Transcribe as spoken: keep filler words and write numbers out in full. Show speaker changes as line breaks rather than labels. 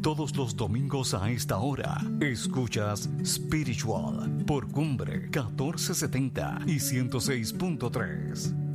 Todos los domingos a esta hora, escuchas Spiritual por Cumbre catorce setenta y ciento seis punto tres.